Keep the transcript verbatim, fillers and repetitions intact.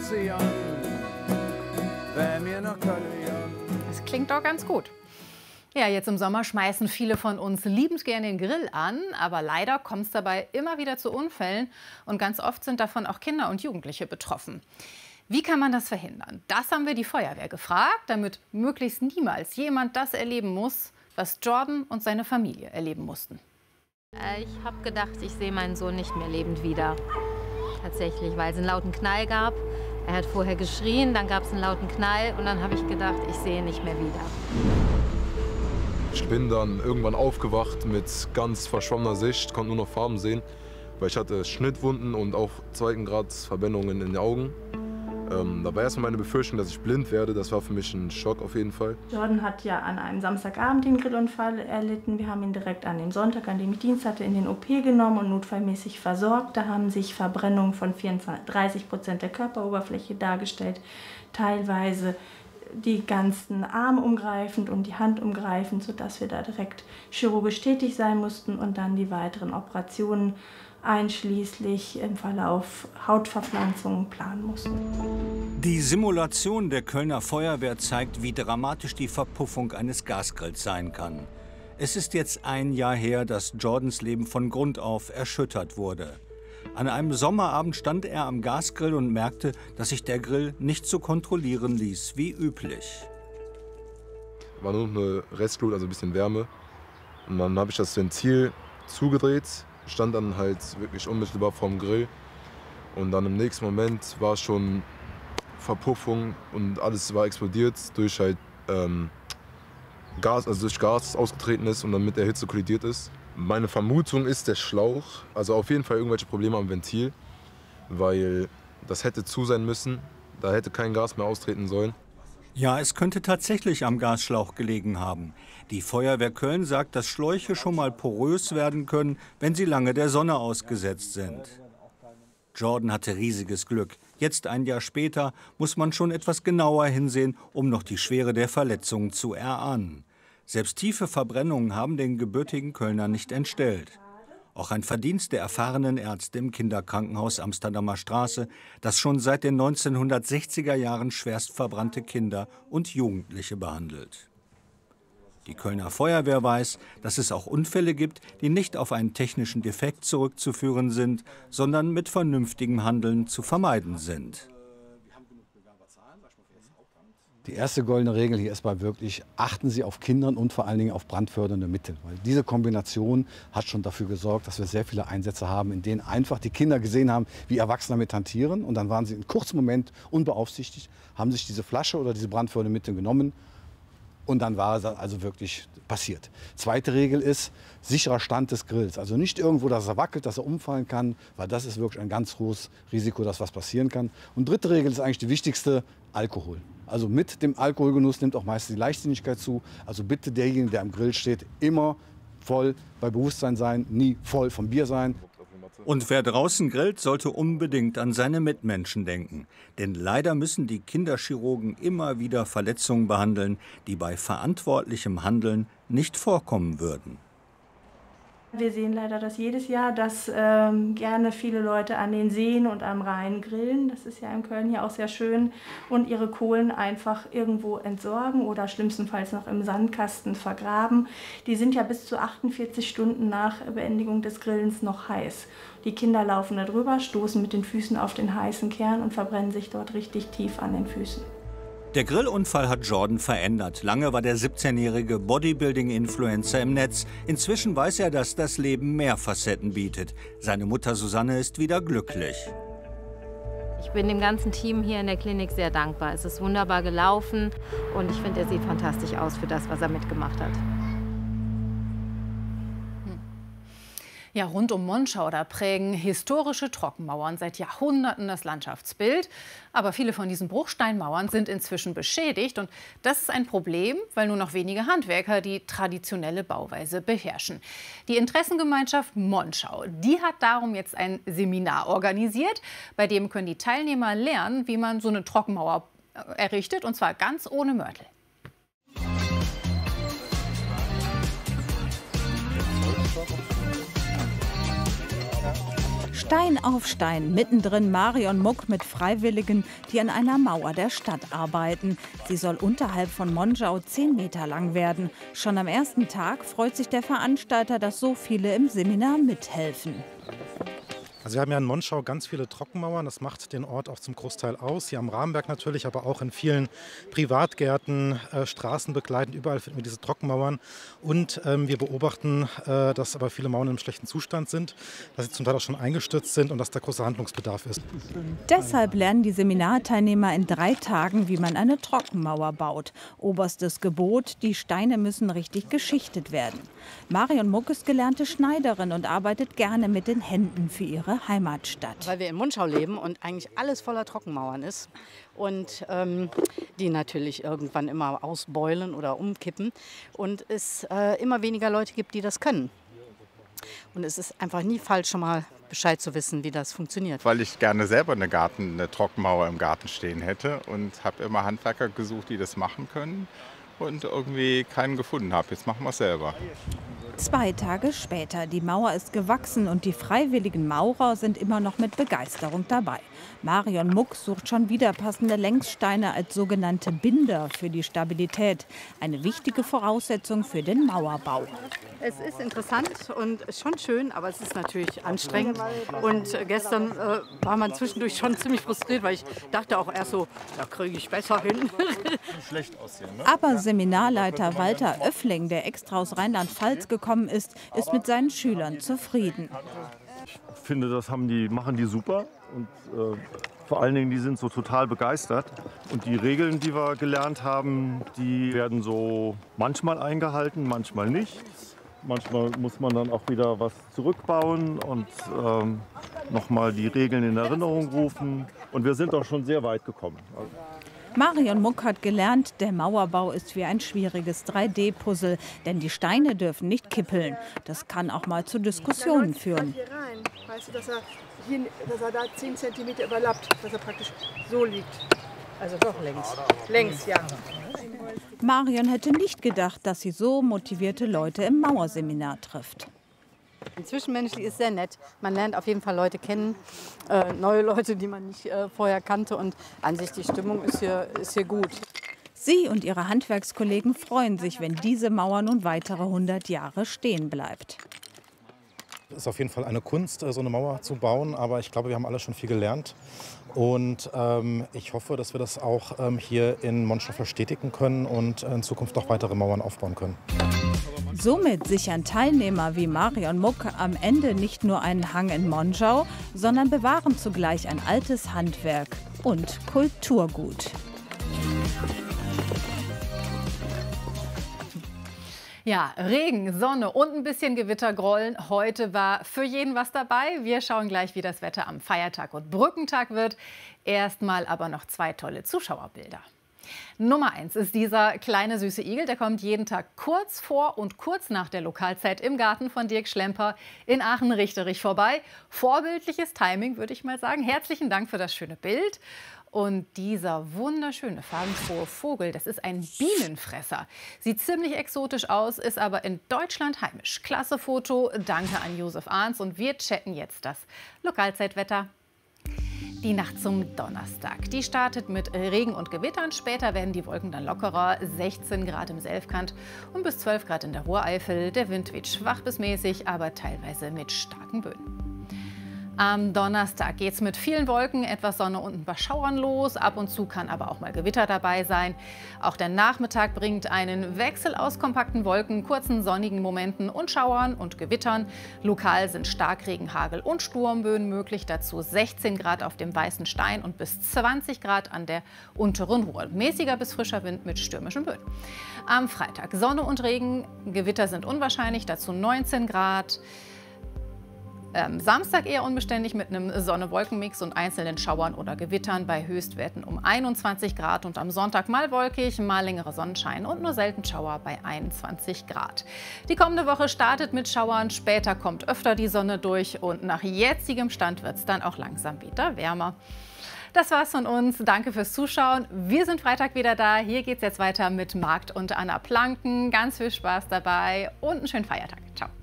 Ozean, wär mir noch Kalian. Das klingt doch ganz gut. Ja, jetzt im Sommer schmeißen viele von uns liebend gerne den Grill an, aber leider kommt es dabei immer wieder zu Unfällen und ganz oft sind davon auch Kinder und Jugendliche betroffen. Wie kann man das verhindern? Das haben wir die Feuerwehr gefragt, damit möglichst niemals jemand das erleben muss, was Jordan und seine Familie erleben mussten. Ich habe gedacht, ich sehe meinen Sohn nicht mehr lebend wieder. Tatsächlich, weil es einen lauten Knall gab. Er hat vorher geschrien, dann gab es einen lauten Knall und dann habe ich gedacht, ich sehe ihn nicht mehr wieder. Ich bin dann irgendwann aufgewacht mit ganz verschwommener Sicht, konnte nur noch Farben sehen, weil ich hatte Schnittwunden und auch zweiten Grads Verbrennungen in den Augen. Ähm, da war erstmal meine Befürchtung, dass ich blind werde. Das war für mich ein Schock auf jeden Fall. Jordan hat ja an einem Samstagabend den Grillunfall erlitten. Wir haben ihn direkt an dem Sonntag, an dem ich Dienst hatte, in den O P genommen und notfallmäßig versorgt. Da haben sich Verbrennungen von vierunddreißig Prozent der Körperoberfläche dargestellt, teilweise die ganzen Arme umgreifend und die Hand umgreifend, sodass wir da direkt chirurgisch tätig sein mussten und dann die weiteren Operationen einschließlich im Verlauf Hautverpflanzungen planen mussten. Die Simulation der Kölner Feuerwehr zeigt, wie dramatisch die Verpuffung eines Gasgrills sein kann. Es ist jetzt ein Jahr her, dass Jordans Leben von Grund auf erschüttert wurde. An einem Sommerabend stand er am Gasgrill und merkte, dass sich der Grill nicht so kontrollieren ließ wie üblich. War nur noch eine Restglut, also ein bisschen Wärme. Und dann habe ich das Ventil zugedreht, stand dann halt wirklich unmittelbar vorm Grill. Und dann im nächsten Moment war schon Verpuffung und alles war explodiert durch halt ähm, Gas, also durch Gas, das ausgetreten ist und dann mit der Hitze kollidiert ist. Meine Vermutung ist der Schlauch, also auf jeden Fall irgendwelche Probleme am Ventil, weil das hätte zu sein müssen, da hätte kein Gas mehr austreten sollen. Ja, es könnte tatsächlich am Gasschlauch gelegen haben. Die Feuerwehr Köln sagt, dass Schläuche schon mal porös werden können, wenn sie lange der Sonne ausgesetzt sind. Jordan hatte riesiges Glück. Jetzt, ein Jahr später, muss man schon etwas genauer hinsehen, um noch die Schwere der Verletzungen zu erahnen. Selbst tiefe Verbrennungen haben den gebürtigen Kölner nicht entstellt. Auch ein Verdienst der erfahrenen Ärzte im Kinderkrankenhaus Amsterdamer Straße, das schon seit den neunzehnhundertsechziger Jahren schwerst verbrannte Kinder und Jugendliche behandelt. Die Kölner Feuerwehr weiß, dass es auch Unfälle gibt, die nicht auf einen technischen Defekt zurückzuführen sind, sondern mit vernünftigem Handeln zu vermeiden sind. Die erste goldene Regel hier ist mal wirklich, achten Sie auf Kindern und vor allen Dingen auf brandfördernde Mittel. Weil diese Kombination hat schon dafür gesorgt, dass wir sehr viele Einsätze haben, in denen einfach die Kinder gesehen haben, wie Erwachsene damit hantieren. Und dann waren sie in einem kurzen Moment unbeaufsichtigt, haben sich diese Flasche oder diese brandfördernde Mittel genommen. Und dann war es also wirklich passiert. Zweite Regel ist sicherer Stand des Grills. Also nicht irgendwo, dass er wackelt, dass er umfallen kann, weil das ist wirklich ein ganz hohes Risiko, dass was passieren kann. Und dritte Regel ist eigentlich die wichtigste, Alkohol. Also mit dem Alkoholgenuss nimmt auch meistens die Leichtsinnigkeit zu. Also bitte derjenige, der am Grill steht, immer voll bei Bewusstsein sein, nie voll vom Bier sein. Und wer draußen grillt, sollte unbedingt an seine Mitmenschen denken. Denn leider müssen die Kinderchirurgen immer wieder Verletzungen behandeln, die bei verantwortlichem Handeln nicht vorkommen würden. Wir sehen leider das jedes Jahr, dass ähm, gerne viele Leute an den Seen und am Rhein grillen. Das ist ja in Köln hier auch sehr schön. Und ihre Kohlen einfach irgendwo entsorgen oder schlimmstenfalls noch im Sandkasten vergraben. Die sind ja bis zu achtundvierzig Stunden nach Beendigung des Grillens noch heiß. Die Kinder laufen da drüber, stoßen mit den Füßen auf den heißen Kern und verbrennen sich dort richtig tief an den Füßen. Der Grillunfall hat Jordan verändert. Lange war der siebzehnjährige Bodybuilding-Influencer im Netz. Inzwischen weiß er, dass das Leben mehr Facetten bietet. Seine Mutter Susanne ist wieder glücklich. Ich bin dem ganzen Team hier in der Klinik sehr dankbar. Es ist wunderbar gelaufen und ich finde, er sieht fantastisch aus für das, was er mitgemacht hat. Ja, rund um Monschau, da prägen historische Trockenmauern seit Jahrhunderten das Landschaftsbild. Aber viele von diesen Bruchsteinmauern sind inzwischen beschädigt. Und das ist ein Problem, weil nur noch wenige Handwerker die traditionelle Bauweise beherrschen. Die Interessengemeinschaft Monschau, die hat darum jetzt ein Seminar organisiert. Bei dem können die Teilnehmer lernen, wie man so eine Trockenmauer errichtet, und zwar ganz ohne Mörtel. Stein auf Stein, mittendrin Marion Muck mit Freiwilligen, die an einer Mauer der Stadt arbeiten. Sie soll unterhalb von Monschau zehn Meter lang werden. Schon am ersten Tag freut sich der Veranstalter, dass so viele im Seminar mithelfen. Also wir haben ja in Monschau ganz viele Trockenmauern, das macht den Ort auch zum Großteil aus. Hier am Rahmenberg natürlich, aber auch in vielen Privatgärten, äh, Straßen begleitend, überall finden wir diese Trockenmauern. Und ähm, wir beobachten, äh, dass aber viele Mauern im schlechten Zustand sind, dass sie zum Teil auch schon eingestürzt sind und dass da großer Handlungsbedarf ist. Deshalb lernen die Seminarteilnehmer in drei Tagen, wie man eine Trockenmauer baut. Oberstes Gebot, die Steine müssen richtig geschichtet werden. Marion Muck ist gelernte Schneiderin und arbeitet gerne mit den Händen für ihre Heimatstadt. Weil wir in Monschau leben und eigentlich alles voller Trockenmauern ist und ähm, die natürlich irgendwann immer ausbeulen oder umkippen und es äh, immer weniger Leute gibt, die das können. Und es ist einfach nie falsch, schon mal Bescheid zu wissen, wie das funktioniert. Weil ich gerne selber eine, Garten, eine Trockenmauer im Garten stehen hätte und habe immer Handwerker gesucht, die das machen können. Und irgendwie keinen gefunden habe. Jetzt machen wir es selber. Zwei Tage später. Die Mauer ist gewachsen und die freiwilligen Maurer sind immer noch mit Begeisterung dabei. Marion Muck sucht schon wieder passende Längssteine als sogenannte Binder für die Stabilität. Eine wichtige Voraussetzung für den Mauerbau. Es ist interessant und schon schön, aber es ist natürlich anstrengend. Und gestern äh, war man zwischendurch schon ziemlich frustriert, weil ich dachte auch erst so, da kriege ich besser hin. Schlecht aussehen, ne? Aber Seminarleiter Walter Oeffling, der extra aus Rheinland-Pfalz gekommen ist, ist mit seinen Schülern zufrieden. Ich finde, das haben die, machen die super und äh, vor allen Dingen, die sind so total begeistert. Und die Regeln, die wir gelernt haben, die werden so manchmal eingehalten, manchmal nicht. Manchmal muss man dann auch wieder was zurückbauen und ähm, nochmal die Regeln in Erinnerung rufen. Und wir sind auch schon sehr weit gekommen. Also Marion Muck hat gelernt, der Mauerbau ist wie ein schwieriges drei D Puzzle, denn die Steine dürfen nicht kippeln. Das kann auch mal zu Diskussionen führen. Hier rein. Weißt du, dass er, hier, dass er da zehn Zentimeter überlappt, dass er praktisch so liegt. Also doch längs. Längs, ja. Marion hätte nicht gedacht, dass sie so motivierte Leute im Mauerseminar trifft. Zwischenmenschlich ist sehr nett. Man lernt auf jeden Fall Leute kennen, äh, neue Leute, die man nicht äh, vorher kannte. Und an sich die Stimmung ist hier, ist hier gut. Sie und ihre Handwerkskollegen freuen sich, wenn diese Mauer nun weitere hundert Jahre stehen bleibt. Es ist auf jeden Fall eine Kunst, so eine Mauer zu bauen, aber ich glaube, wir haben alle schon viel gelernt. Und ähm, ich hoffe, dass wir das auch ähm, hier in Monschau verstetigen können und in Zukunft auch weitere Mauern aufbauen können. Somit sichern Teilnehmer wie Marion Muck am Ende nicht nur einen Hang in Monschau, sondern bewahren zugleich ein altes Handwerk und Kulturgut. Ja, Regen, Sonne und ein bisschen Gewittergrollen. Heute war für jeden was dabei. Wir schauen gleich, wie das Wetter am Feiertag und Brückentag wird. Erstmal aber noch zwei tolle Zuschauerbilder. Nummer eins ist dieser kleine süße Igel. Der kommt jeden Tag kurz vor und kurz nach der Lokalzeit im Garten von Dirk Schlemper in Aachen-Richterich vorbei. Vorbildliches Timing, würde ich mal sagen. Herzlichen Dank für das schöne Bild. Und dieser wunderschöne, farbenfrohe Vogel, das ist ein Bienenfresser. Sieht ziemlich exotisch aus, ist aber in Deutschland heimisch. Klasse Foto, danke an Josef Ahns. Und wir checken jetzt das Lokalzeitwetter. Die Nacht zum Donnerstag, die startet mit Regen und Gewittern. Später werden die Wolken dann lockerer, sechzehn Grad im Selfkant und bis zwölf Grad in der Ruhreifel. Der Wind weht schwach bis mäßig, aber teilweise mit starken Böen. Am Donnerstag geht es mit vielen Wolken, etwas Sonne und ein paar Schauern los. Ab und zu kann aber auch mal Gewitter dabei sein. Auch der Nachmittag bringt einen Wechsel aus kompakten Wolken, kurzen sonnigen Momenten und Schauern und Gewittern. Lokal sind Starkregen, Hagel und Sturmböen möglich. Dazu sechzehn Grad auf dem Weißen Stein und bis zwanzig Grad an der unteren Ruhr. Mäßiger bis frischer Wind mit stürmischen Böen. Am Freitag Sonne und Regen, Gewitter sind unwahrscheinlich, dazu neunzehn Grad. Ähm, Samstag eher unbeständig mit einem Sonne-Wolken-Mix und einzelnen Schauern oder Gewittern bei Höchstwerten um einundzwanzig Grad. Und am Sonntag mal wolkig, mal längere Sonnenschein und nur selten Schauer bei einundzwanzig Grad. Die kommende Woche startet mit Schauern, später kommt öfter die Sonne durch und nach jetzigem Stand wird es dann auch langsam wieder wärmer. Das war's von uns. Danke fürs Zuschauen. Wir sind Freitag wieder da. Hier geht's jetzt weiter mit Markt und Anna Planken. Ganz viel Spaß dabei und einen schönen Feiertag. Ciao.